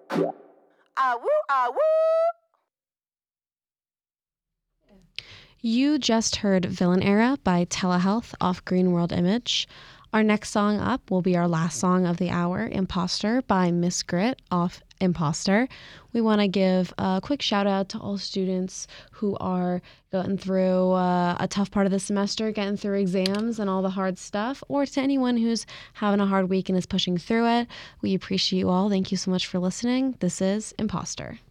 Ah woo, ah woo. You just heard Villain Era by Telehealth off Green World Image. Our next song up will be our last song of the hour, Imposter by Miss Grit off Imposter. We want to give a quick shout out to all students who are going through a tough part of the semester, getting through exams and all the hard stuff, or to anyone who's having a hard week and is pushing through it. We appreciate you all. Thank you so much for listening. This is Imposter.